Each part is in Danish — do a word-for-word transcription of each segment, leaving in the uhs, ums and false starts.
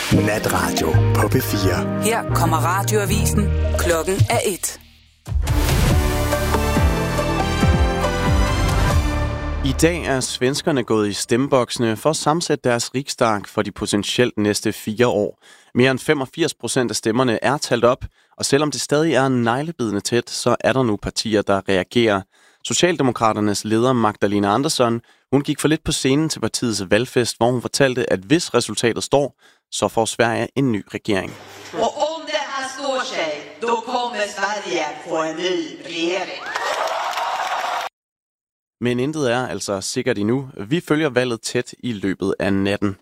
Natradio på P fire. Her kommer radioavisen. Klokken er et. I dag er svenskerne gået i stemmeboksene for at sammensætte deres riksdag for de potentielt næste fire år. Mere end femogfirs procent af stemmerne er talt op, og selvom det stadig er neglebidende tæt, så er der nu partier, der reagerer. Socialdemokraternes leder Magdalena Andersson, hun gik for lidt på scenen til partiets valgfest, hvor hun fortalte, at hvis resultatet står, så får Sverige en ny regering. Og om det her står sig, då kommer Sverige få en ny regering. Men intet er altså sikkert endnu. Vi følger valget tæt i løbet af natten.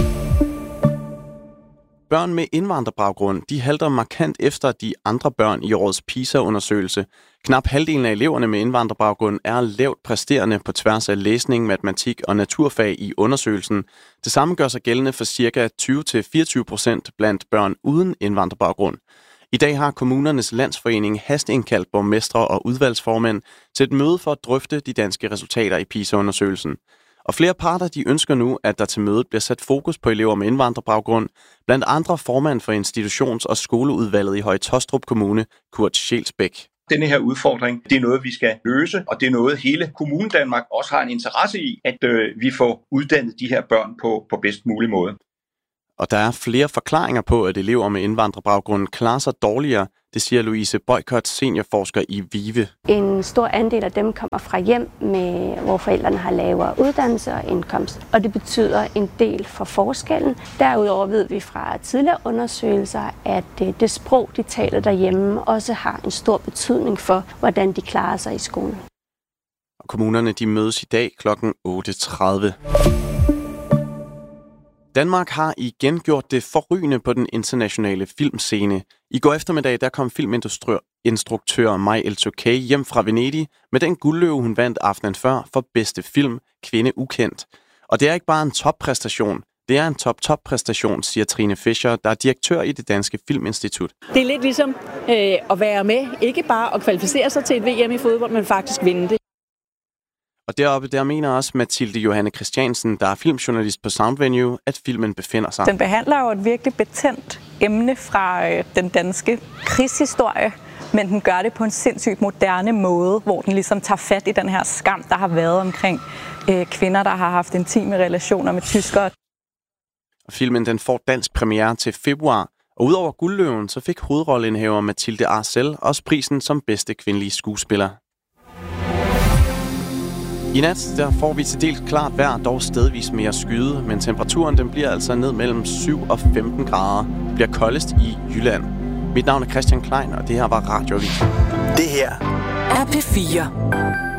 Børn med indvandrerbaggrund, de halter markant efter de andre børn i årets PISA-undersøgelse. Knap halvdelen af eleverne med indvandrerbaggrund er lavt præsterende på tværs af læsning, matematik og naturfag i undersøgelsen. Det samme gør sig gældende for ca. tyve til fireogtyve procent blandt børn uden indvandrerbaggrund. I dag har kommunernes landsforening hasteindkaldt borgmestre og udvalgsformænd til et møde for at drøfte de danske resultater i PISA-undersøgelsen. Og flere parter de ønsker nu, at der til mødet bliver sat fokus på elever med indvandrerbaggrund, blandt andre formand for institutions- og skoleudvalget i Høje Taastrup Kommune, Kurt Schelsbæk. Denne her udfordring, det er noget, vi skal løse, og det er noget, hele Kommunen Danmark også har en interesse i, at øh, vi får uddannet de her børn på, på bedst mulig måde. Og der er flere forklaringer på, at elever med indvandrerbaggrund klarer sig dårligere. Det siger Louise Boykott, seniorforsker i VIVE. En stor andel af dem kommer fra hjem, med, hvor forældrene har lavere uddannelse og indkomst. Og det betyder en del for forskellen. Derudover ved vi fra tidligere undersøgelser, at det sprog, de taler derhjemme, også har en stor betydning for, hvordan de klarer sig i skolen. Og kommunerne de mødes i dag klokken otte tredive. Danmark har igen gjort det forrygende på den internationale filmscene. I går eftermiddag der kom filminstruktør May El-Tokay hjem fra Venedig med den guldløve, hun vandt aftenen før for bedste film, Kvinde ukendt. Og det er ikke bare en toppræstation, det er en top-top-præstation, siger Trine Fischer, der er direktør i det Danske Filminstitut. Det er lidt ligesom øh, at være med, ikke bare at kvalificere sig til et V M i fodbold, men faktisk vinde det. Og deroppe, der mener også Mathilde Johanne Christiansen, der er filmjournalist på Soundvenue, at filmen befinder sig. Den behandler jo et virkelig betændt emne fra øh, den danske krigshistorie, men den gør det på en sindssygt moderne måde, hvor den ligesom tager fat i den her skam, der har været omkring øh, kvinder, der har haft intime relationer med tyskere. Og filmen den får dansk premiere til februar, og udover Guldløven, så fik hovedrolleindehaver Mathilde Arcel også prisen som bedste kvindelige skuespiller. I nat der får vi til dels klart vejr, dog stedvis mere skyde, men temperaturen den bliver altså ned mellem syv og femten grader. Det bliver koldest i Jylland. Mit navn er Christian Klein, og det her var Radioavisen. Det her er P fire.